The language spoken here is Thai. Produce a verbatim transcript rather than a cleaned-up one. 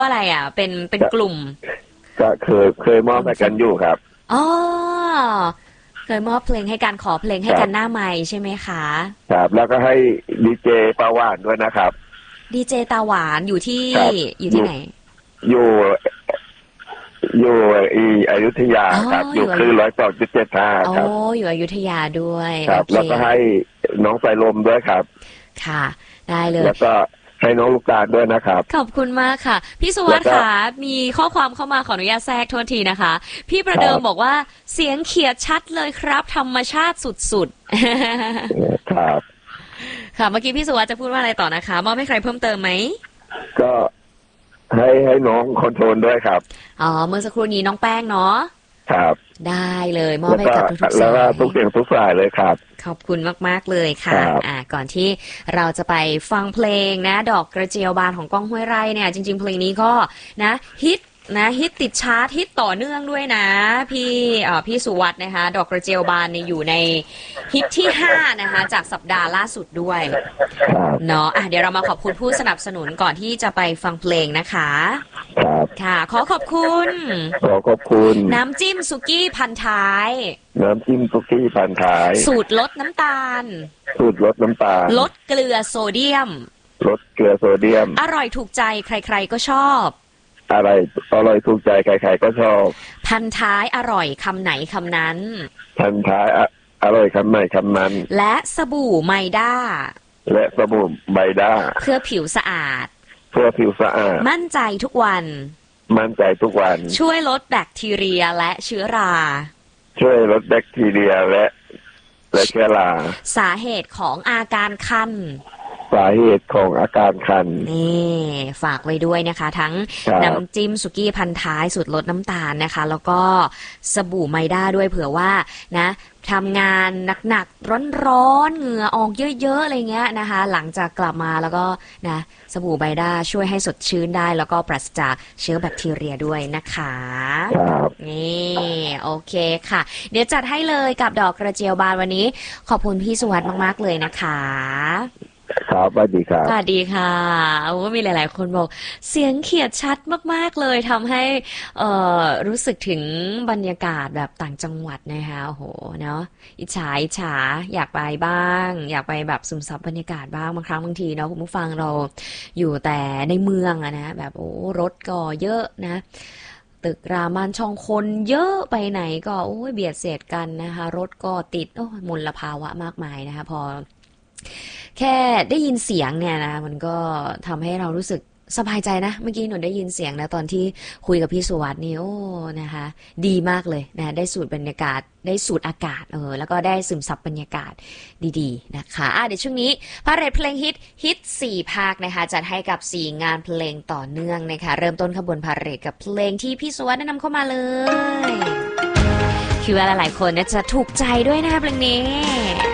อะไรอ่ะเป็นเป็นกลุ่มก็เคยเคยมอบให้กันอยู่ครับอ๋อเคยมอบเพลงให้การขอเพลงให้กันหน้าไมค์ใช่ไหมคะครับแล้วก็ให้ดีเจปาวานด้วยนะครับดีเจตาหวานอยู่ที่อยู่ที่ไหนอยู่อยู่อีอยุธยาครับอยู่คือร้อยสองจุดเจ็ดห้าครับโอ้อยู่อยุธยาด้วยครับแล้วก็ให้น้องสายลมด้วยครับค่ะได้เลยแล้วก็ให้น้องลูกตาลด้วยนะครับขอบคุณมากค่ะพี่สุวัสดิ์ค่ะมีข้อความเข้ามาขออนุญาตแทรกโทษทีนะคะพี่ประเดิมบอกว่าเสียงเขียดชัดเลยครับธรรมชาติสุดๆครับค่ะเมื่อกี้พี่สุวัสดิ์จะพูดว่าอะไรต่อนะคะมอบให้ใครเพิ่มเติมไหมก็ให้ให้น้องคอนโทรลด้วยครับอ๋อเมื่อสักครู่นี้น้องแป้งเนาะครับได้เลยมอบให้กับทุกๆสายแล้วก็ทุกเสียงทุกฝ่ายเลยครับขอบคุณมากๆเลยค่ะอ่าก่อนที่เราจะไปฟังเพลงนะดอกกระเจียวบานของก้องห้วยไร่เนี่ยจริงๆเพลงนี้ก็นะฮิตนะฮิตติดชาร์ตฮิตต่อเนื่องด้วยนะพี่อ่าพี่สุวัสดิ์นะคะดอกกระเจียวบานเนี่ยอยู่ในฮิตที่ห้านะคะจากสัปดาห์ล่าสุดด้วยเนาะอ่ะเดี๋ยวเรามาขอบคุณผู้สนับสนุนก่อนที่จะไปฟังเพลงนะคะค่ะขอขอบคุณขอขอบคุณน้ำจิ้มสุกี้พันท้ายน้ำจิ้มสุกี้พันท้ายสูตรลดน้ำตาลสูตรลดน้ำตาลลดเกลือโซเดียมลดเกลือโซเดียมอร่อยถูกใจใครๆก็ชอบอะไรอร่อยถูกใจใครๆก็ชอบพันท้ายอร่อยคำไหนคำนั้นพันท้ายอร่อยคำไหนคำนั้นและสบู่ไมด้าและสบู่ไมด้าเพื่อผิวสะอาดเพื่อผิวสะอาดมั่นใจทุกวันมั่นใจทุกวันช่วยลดแบคทีเรียและเชื้อราช่วยลดแบคทีเรียและและเชื้อราสาเหตุของอาการคันสาเหตุของอาการคันนี่ฝากไว้ด้วยนะคะทั้งน้ำจิ้มสุกี้พันท้ายสูตรลดน้ำตาลนะคะแล้วก็สบู่ไมด้าด้วยเผื่อว่านะทำงานหนักๆร้อนๆเหงื่อออกเยอะๆอะไรเงี้ยนะคะหลังจากกลับมาแล้วก็นะสบู่ไมด้าช่วยให้สดชื่นได้แล้วก็ปราศจากเชื้อแบคทีเรียด้วยนะคะนี่โอเคค่ะเดี๋ยวจัดให้เลยกับดอกกระเจียวบานวันนี้ขอบคุณพี่สุวัสดิ์มากๆเลยนะคะครับสวัสดีครับสวัสดีค่ะโอ้มีหลายๆคนบอกเสียงเขียดชัดมากๆเลยทำให้เอ่อรู้สึกถึงบรรยากาศแบบต่างจังหวัดนะคะโอ้โหเนาะอิจฉาอิจฉาอยากไปบ้างอยากไปแบบซึมซับบรรยากาศบ้างบางครั้งบางทีเนาะคุณผู้ฟังเราอยู่แต่ในเมืองอะนะแบบโอ้รถก็เยอะนะตึกรามบ้านช่องคนเยอะไปไหนก็โอ้ยเบียดเสียดกันนะคะรถก็ติดโอ้มลภาวะมากมายนะคะพอแค่ได้ยินเสียงเนี่ยนะมันก็ทำให้เรารู้สึกสบายใจนะเมื่อกี้หนูได้ยินเสียงนะตอนที่คุยกับพี่สุวัสดิ์นี่โอ้นะคะดีมากเลยนะได้สูดบรรยากาศได้สูดอากาศเออแล้วก็ได้ซึมซับบรรยากาศดีๆนะคะอ่ะเดี๋ยวช่วงนี้พาเหรดเพลงฮิตฮิตสี่ภาคนะคะจัดให้กับสี่งานเพลงต่อเนื่องนะคะเริ่มต้นขบวนพาเหรดกับเพลงที่พี่สุวัสดิ์แนะนำเข้ามาเลยคิดว่าหลายๆคนจะถูกใจด้วยนะคะเพลงนี้